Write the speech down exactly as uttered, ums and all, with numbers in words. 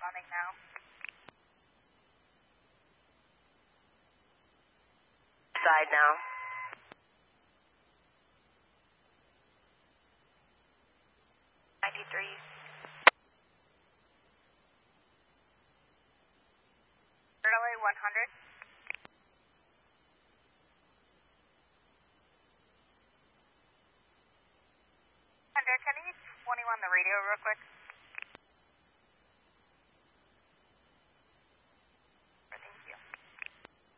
running now. Side now. ninety-three. Early one hundred. Hunter, can you twenty-one the radio real quick?